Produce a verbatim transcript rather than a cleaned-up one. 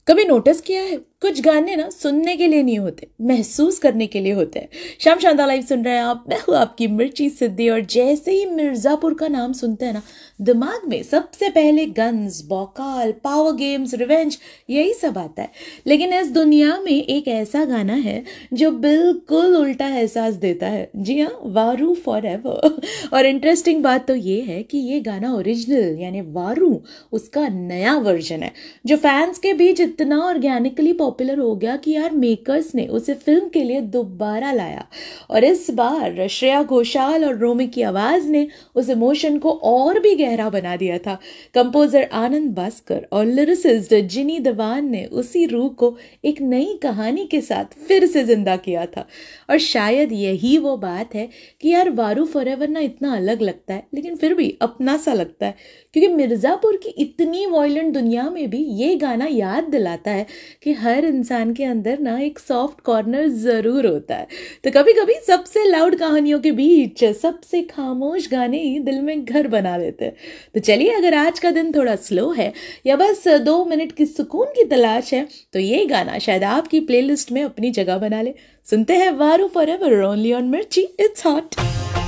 कभी नोटिस किया है, कुछ गाने ना सुनने के लिए नहीं होते, महसूस करने के लिए होते हैं। शाम शांता लाइव सुन रहे हैं आप, मैं हूँ आपकी मिर्ची सिद्धि। और जैसे ही मिर्जापुर का नाम सुनते हैं ना, दिमाग में सबसे पहले गन्स, बौकाल, पावर गेम्स, रिवेंज, यही सब आता है। लेकिन इस दुनिया में एक ऐसा गाना है जो बिल्कुल उल्टा एहसास देता है। जी हाँ, वारू फॉर एवर। और इंटरेस्टिंग बात तो ये है कि ये गाना ओरिजिनल यानी वारू उसका नया वर्जन है, जो फैंस के बीच इतना ऑर्गेनिकली पॉपुलर हो गया कि यार मेकर्स ने उसे फिल्म के लिए दोबारा लाया। और इस बार श्रेया घोषाल और रोमी की आवाज ने उस इमोशन को और भी गहरा बना दिया था। कंपोजर आनंद भास्कर और लिरिसिस्ट जिनी दवान ने उसी रूह को एक नई कहानी के साथ फिर से जिंदा किया था। और शायद यही वो बात है कि यार वारू फॉरएवर ना इतना अलग लगता है, लेकिन फिर भी अपना सा लगता है, क्योंकि मिर्जापुर की इतनी वॉयलेंट दुनिया में भी ये गाना याद दिलाता है कि हर इंसान के अंदर ना एक सॉफ्ट कॉर्नर जरूर होता है। तो कभी कभी सबसे लाउड कहानियों के बीच सबसे खामोश गाने ही दिल में घर बना देते हैं। तो चलिए, अगर आज का दिन थोड़ा स्लो है या बस दो मिनट की सुकून की तलाश है, तो ये गाना शायद आपकी प्लेलिस्ट में अपनी जगह बना ले। सुनते हैं वारू फॉरएवर ओनली ऑन मिर्ची, इट्स हॉट।